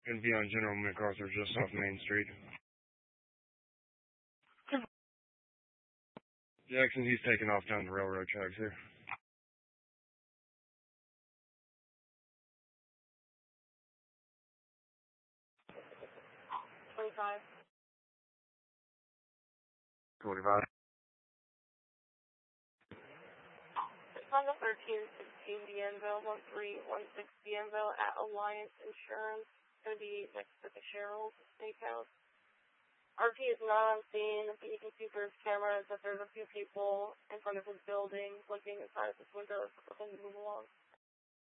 Gonna be on General MacArthur just off Main Street. Jackson, he's taking off down the railroad tracks here. $25. 25. It's on the 1316 Bienville, 1316 Bienville at Alliance Insurance. It's going to be next to the Cheryl's Steakhouse. RT is not on scene, but you can see through his cameras that there's a few people in front of his building looking inside of his window for him to move along.